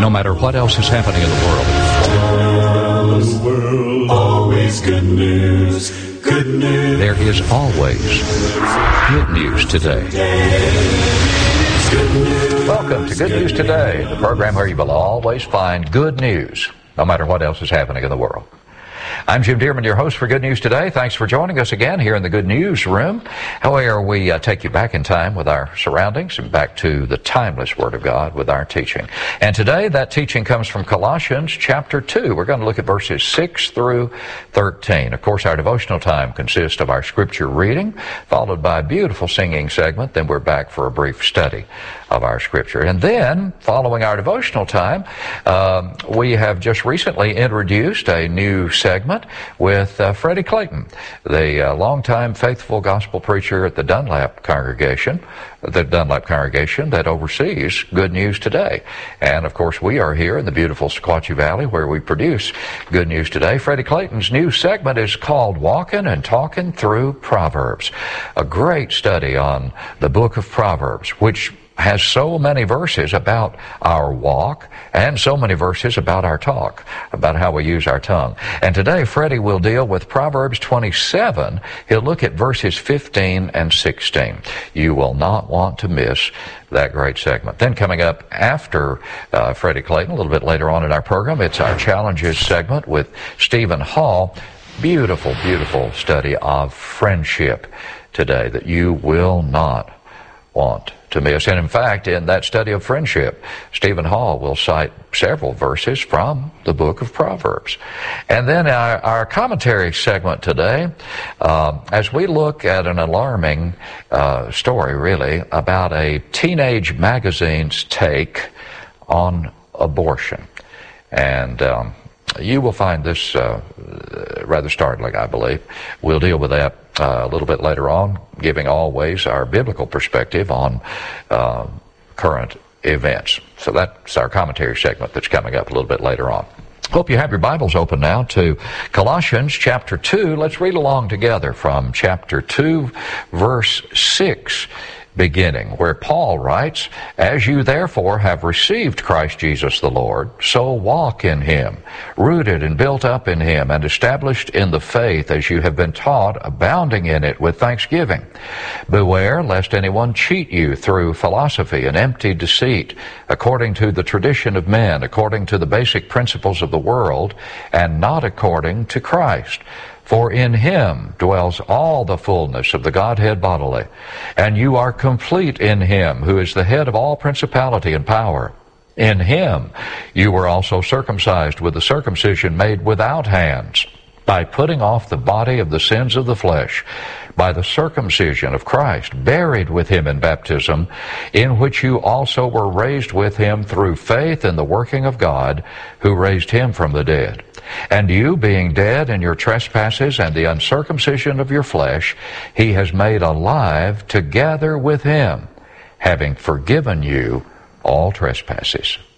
no matter what else is happening in the world. Always good news, good news. There is always good news today. Welcome to Good News Today, the program where you will always find good news, no matter what else is happening in the world. I'm Jim Dearman, your host for Good News Today. Thanks for joining us again here in the Good News Room, where we take you back in time with our surroundings and back to the timeless Word of God with our teaching. And today, that teaching comes from Colossians chapter 2. We're going to look at verses 6 through 13. Of course, our devotional time consists of our scripture reading, followed by a beautiful singing segment. Then we're back for a brief study of our scripture. And then, following our devotional time, we have just recently introduced a new segment with Freddie Clayton, the longtime faithful gospel preacher at the Dunlap congregation that oversees Good News Today. And of course, we are here in the beautiful Sequatchie Valley where we produce Good News Today. Freddie Clayton's new segment is called Walking and Talking Through Proverbs, a great study on the book of Proverbs, which has so many verses about our walk and so many verses about our talk, about how we use our tongue. And today, Freddie will deal with Proverbs 27. He'll look at verses 15 and 16. You will not want to miss that great segment. Then coming up after Freddie Clayton, a little bit later on in our program, it's our Challenges segment with Stephen Hall. Beautiful, beautiful study of friendship today that you will not want to miss. And in fact, in that study of friendship, Stephen Hall will cite several verses from the book of Proverbs. And then our commentary segment today, as we look at an alarming story, really, about a teenage magazine's take on abortion. And you will find this rather startling, I believe. We'll deal with that a little bit later on, giving always our biblical perspective on current events. So that's our commentary segment that's coming up a little bit later on. Hope you have your Bibles open now to Colossians chapter 2. Let's read along together from chapter 2, verse 6. Beginning, where Paul writes, "As you therefore have received Christ Jesus the Lord, so walk in him, rooted and built up in him, and established in the faith as you have been taught, abounding in it with thanksgiving. Beware lest anyone cheat you through philosophy and empty deceit, according to the tradition of men, according to the basic principles of the world, and not according to Christ. For in him dwells all the fullness of the Godhead bodily, and you are complete in him, who is the head of all principality and power. In him you were also circumcised with the circumcision made without hands, by putting off the body of the sins of the flesh, by the circumcision of Christ, buried with him in baptism, in which you also were raised with him through faith in the working of God, who raised him from the dead. And you, being dead in your trespasses and the uncircumcision of your flesh, he has made alive together with him, having forgiven you all trespasses."